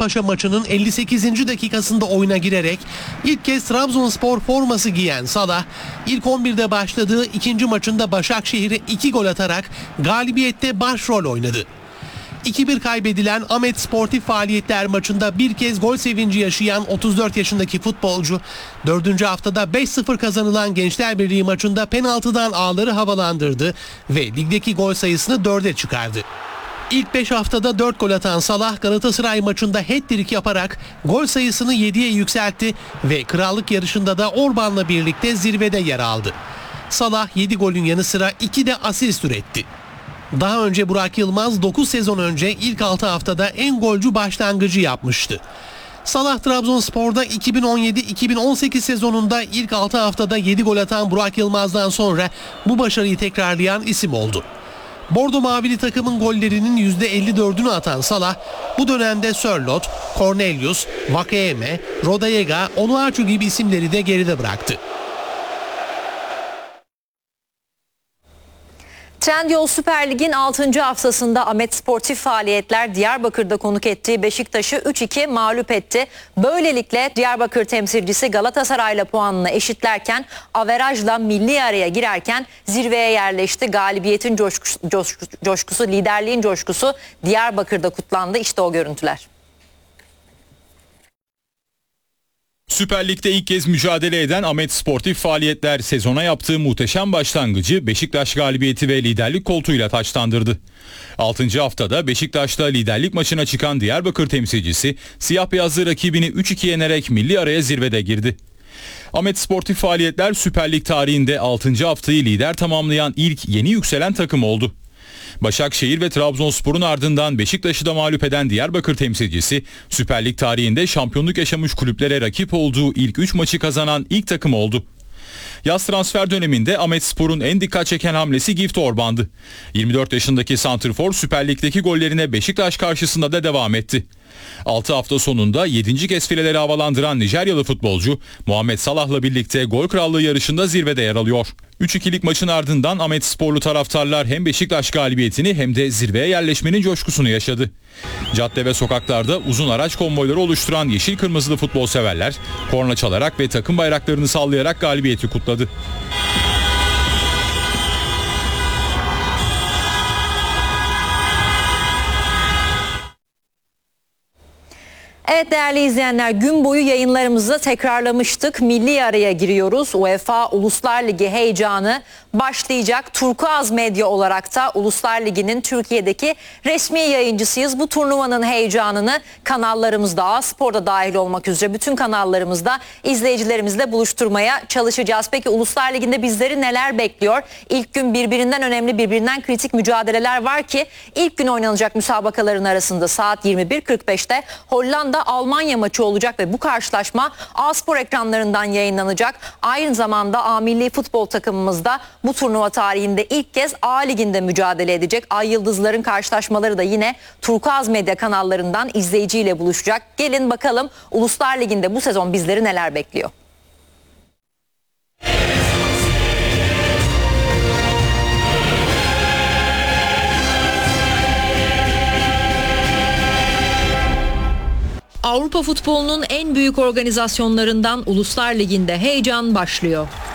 Kasımpaşa maçının 58. dakikasında oyuna girerek ilk kez Trabzonspor forması giyen Salah, ilk 11'de başladığı ikinci maçında Başakşehir'e 2 gol atarak galibiyette başrol oynadı. 2-1 kaybedilen Ahmet Sportif Faaliyetler maçında bir kez gol sevinci yaşayan 34 yaşındaki futbolcu, 4. haftada 5-0 kazanılan Gençlerbirliği maçında penaltıdan ağları havalandırdı ve ligdeki gol sayısını 4'e çıkardı. İlk 5 haftada 4 gol atan Salah, Galatasaray maçında hat-trick yaparak gol sayısını 7'ye yükseltti ve krallık yarışında da Orban'la birlikte zirvede yer aldı. Salah 7 golün yanı sıra 2 de asist üretti. Daha önce Burak Yılmaz 9 sezon önce ilk 6 haftada en golcü başlangıcı yapmıştı. Salah Trabzonspor'da 2017-2018 sezonunda ilk 6 haftada 7 gol atan Burak Yılmaz'dan sonra bu başarıyı tekrarlayan isim oldu. Bordo Mavili takımın gollerinin %54'ünü atan Salah, bu dönemde Sörloth, Cornelius, Vakayeme, Rodallega, Onuachu gibi isimleri de geride bıraktı. Trendyol Süper Lig'in 6. haftasında Ahmet Sportif Faaliyetler Diyarbakır'da konuk ettiği Beşiktaş'ı 3-2 mağlup etti. Böylelikle Diyarbakır temsilcisi Galatasaray'la puanını eşitlerken averajla milli araya girerken zirveye yerleşti. Galibiyetin coşkusu, liderliğin coşkusu Diyarbakır'da kutlandı. İşte o görüntüler. Süper Lig'de ilk kez mücadele eden Ahmet Sportif Faaliyetler sezona yaptığı muhteşem başlangıcı Beşiktaş galibiyeti ve liderlik koltuğuyla taçlandırdı. 6. haftada Beşiktaş'ta liderlik maçına çıkan Diyarbakır temsilcisi siyah beyazlı rakibini 3-2 yenerek milli araya zirvede girdi. Ahmet Sportif Faaliyetler Süper Lig tarihinde 6. haftayı lider tamamlayan ilk yeni yükselen takım oldu. Başakşehir ve Trabzonspor'un ardından Beşiktaş'ı da mağlup eden Diyarbakır temsilcisi Süper Lig tarihinde şampiyonluk yaşamış kulüplere rakip olduğu ilk 3 maçı kazanan ilk takım oldu. Yaz transfer döneminde Ahmetspor'un en dikkat çeken hamlesi Gift Orban'dı. 24 yaşındaki santrfor Süper Lig'deki gollerine Beşiktaş karşısında da devam etti. 6 hafta sonunda 7. kez fileleri havalandıran Nijeryalı futbolcu Muhammed Salah'la birlikte gol krallığı yarışında zirvede yer alıyor. 3-2'lik maçın ardından Ahmetsporlu taraftarlar hem Beşiktaş galibiyetini hem de zirveye yerleşmenin coşkusunu yaşadı. Cadde ve sokaklarda uzun araç konvoyları oluşturan yeşil kırmızılı futbol severler korna çalarak ve takım bayraklarını sallayarak galibiyeti kutladı. Evet değerli izleyenler, gün boyu yayınlarımızda tekrarlamıştık. Milli araya giriyoruz. UEFA Uluslar Ligi heyecanı başlayacak. Turkuaz Medya olarak da Uluslar Ligi'nin Türkiye'deki resmi yayıncısıyız. Bu turnuvanın heyecanını kanallarımızda, A-Spor'da dahil olmak üzere bütün kanallarımızda izleyicilerimizle buluşturmaya çalışacağız. Peki Uluslar Ligi'nde bizleri neler bekliyor? İlk gün birbirinden önemli, birbirinden kritik mücadeleler var ki ilk gün oynanacak müsabakaların arasında saat 21.45'te Hollanda-Almanya maçı olacak ve bu karşılaşma A-Spor ekranlarından yayınlanacak. Aynı zamanda A milli futbol takımımız da bu turnuva tarihinde ilk kez A Ligi'nde mücadele edecek. Ay Yıldızların karşılaşmaları da yine Turkuaz Medya kanallarından izleyiciyle buluşacak. Gelin bakalım Uluslar Ligi'nde bu sezon bizleri neler bekliyor? Avrupa futbolunun en büyük organizasyonlarından Uluslar Ligi'nde heyecan başlıyor.